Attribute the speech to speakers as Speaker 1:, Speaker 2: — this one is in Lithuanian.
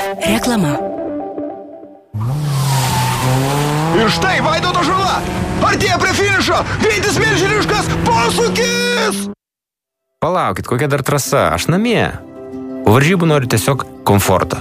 Speaker 1: Reklama.
Speaker 2: Ir štai Vaidoto žala! Artėja prie finišo! Greitis milžiniškas! Posūkis!
Speaker 3: Palaukit, kokia dar trasa? Aš namie. Po varžybų noriu tiesiog komforto.